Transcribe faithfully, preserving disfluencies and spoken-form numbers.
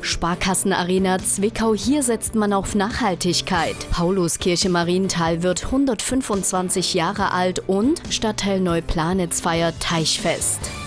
Sparkassenarena Zwickau, hier setzt man auf Nachhaltigkeit. Pauluskirche Marienthal wird hundertfünfundzwanzig Jahre alt und Stadtteil Neuplanitz feiert Teichfest.